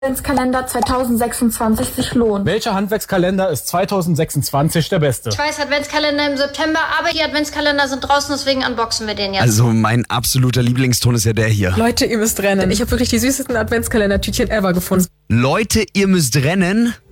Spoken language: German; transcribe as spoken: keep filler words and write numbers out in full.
Adventskalender zweitausendsechsundzwanzig sich lohnt. Welcher Handwerkskalender ist zweitausendsechsundzwanzig der beste? Ich weiß, Adventskalender im September, aber die Adventskalender sind draußen, deswegen unboxen wir den jetzt. Also mein absoluter Lieblingston ist ja der hier. Leute, ihr müsst rennen. Ich habe wirklich die süßesten Adventskalender-Tütchen ever gefunden. Leute, ihr müsst rennen.